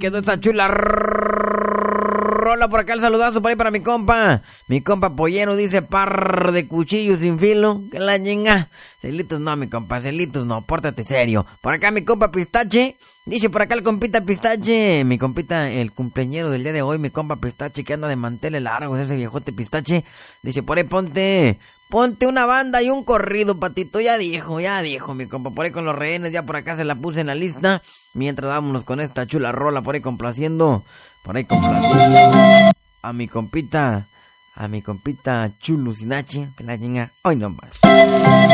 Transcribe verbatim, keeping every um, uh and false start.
quedó esa chula rola. Por acá el saludazo por ahí para mi compa. Mi compa Pollero dice par de cuchillos sin filo. Que la chinga. Celitos no, mi compa, celitos no, pórtate serio. Por acá mi compa Pistache. Dice por acá el compita Pistache. Mi compita, el cumpleañero del día de hoy, mi compa Pistache, que anda de manteles largos, ese viejote Pistache. Dice por ahí ponte... Ponte una banda y un corrido, patito. Ya dijo, ya dijo, mi compa. Por ahí con los rehenes, ya por acá se la puse en la lista. Mientras vámonos con esta chula rola, por ahí complaciendo. Por ahí complaciendo a mi compita, a mi compita Chulu Sinachi. Que la chinga, hoy nomás.